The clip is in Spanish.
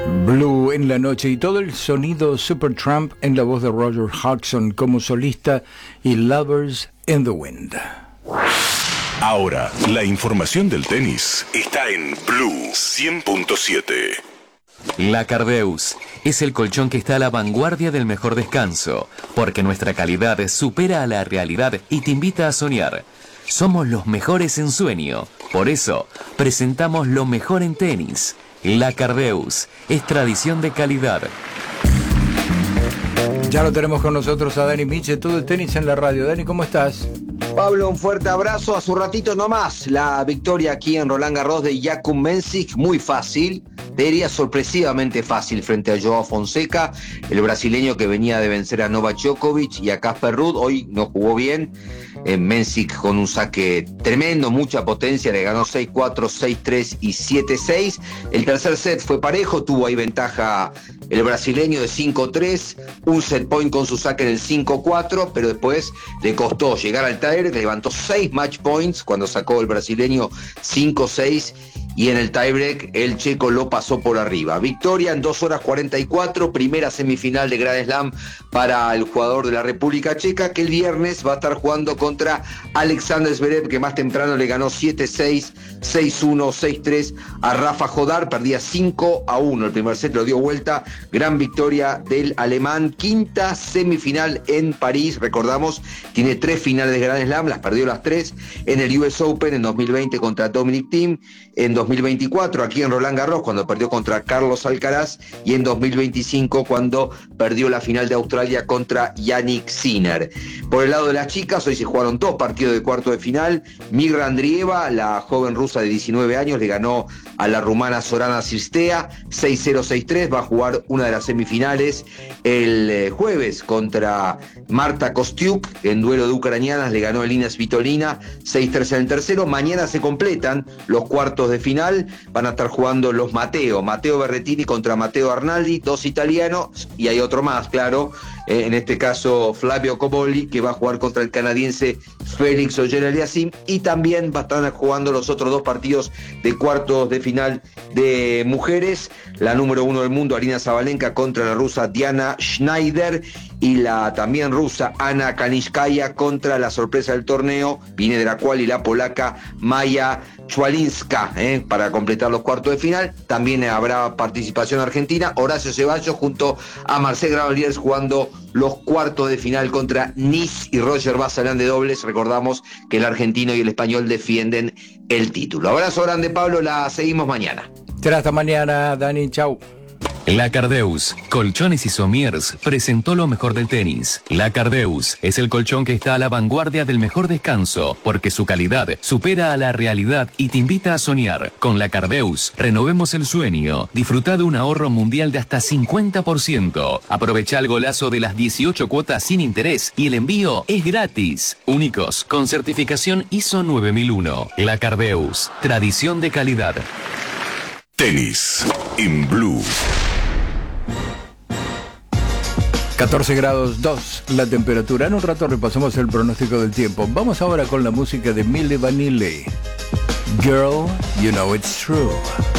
Blue en la noche y todo el sonido Supertramp en la voz de Roger Hodgson como solista y Lovers in the Wind. Ahora, la información del tenis está en Blue 100.7. La Cardeus es el colchón que está a la vanguardia del mejor descanso, porque nuestra calidad supera a la realidad y te invita a soñar. Somos los mejores en sueño, por eso presentamos lo mejor en tenis. La Cardeus es tradición de calidad. Ya lo tenemos con nosotros a Dani Miche, todo el tenis en la radio. Dani, ¿cómo estás? Pablo, un fuerte abrazo. Hace un ratito nomás la victoria aquí en Roland Garros de Jakub Mensik, muy fácil, diría sorpresivamente fácil frente a Joao Fonseca, el brasileño que venía de vencer a Novak Djokovic y a Casper Ruud. Hoy no jugó bien, Mensik con un saque tremendo, mucha potencia, le ganó 6-4, 6-3 y 7-6. El tercer set fue parejo, tuvo ahí ventaja el brasileño de 5-3, un set point con su saque en el 5-4, pero después le costó llegar al tiebreak, levantó 6 match points cuando sacó el brasileño 5-6, y en el tiebreak el checo lo pasó por arriba. Victoria en 2 horas 44, primera semifinal de Grand Slam para el jugador de la República Checa, que el viernes va a estar jugando contra Alexander Zverev, que más temprano le ganó 7-6, 6-1, 6-3 a Rafa Jodar. Perdía 5-1 el primer set, lo dio vuelta. Gran victoria del alemán. Quinta semifinal en París, recordamos, tiene 3 finales de Grand Slam, las perdió las 3 en el US Open en 2020 contra Dominic Thiem, en 2024 aquí en Roland Garros cuando perdió contra Carlos Alcaraz, y en 2025 cuando perdió la final de Australia contra Jannik Sinner. Por el lado de las chicas, hoy se jugaron 2 partidos de cuarto de final. Migra Andrieva, la joven rusa de 19 años, le ganó a la rumana Sorana Cirstea 6-0, 6-3. Va a jugar una de las semifinales el jueves contra Marta Kostyuk en duelo de ucranianas, le ganó Elina Svitolina 6-3 en el tercero. Mañana se completan los cuartos de final, van a estar jugando los Matteo Berrettini contra Matteo Arnaldi, 2 italianos, y hay otro más, claro, en este caso Flavio Cobolli, que va a jugar contra el canadiense Félix Auger-Aliassime, y también va a estar jugando los otros 2 partidos de cuartos de final de mujeres, la número 1 del mundo Arina Sabalenka contra la rusa Diana Schneider, y la también rusa Ana Kanishkaya contra la sorpresa del torneo, viene de la cual, y la polaca Maya Chwalinska, para completar los cuartos de final. También habrá participación argentina, Horacio Ceballos junto a Marcel Granollers jugando los cuartos de final contra Nice y Roger Bazalán de dobles. Recordamos que el argentino y el español defienden el título. Abrazo grande, Pablo, la seguimos mañana. Será hasta mañana, Dani, chau. La Cardeus, Colchones y Somiers, presentó lo mejor del tenis. La Cardeus es el colchón que está a la vanguardia del mejor descanso, porque su calidad supera a la realidad y te invita a soñar. Con la Cardeus, renovemos el sueño. Disfruta de un ahorro mundial de hasta 50%. Aprovecha el golazo de las 18 cuotas sin interés y el envío es gratis. Únicos, con certificación ISO 9001. La Cardeus, tradición de calidad. Tenis en Blue. 14 grados 2 la temperatura. En un rato repasamos el pronóstico del tiempo. Vamos ahora con la música de Milli Vanilli. Girl, you know it's true.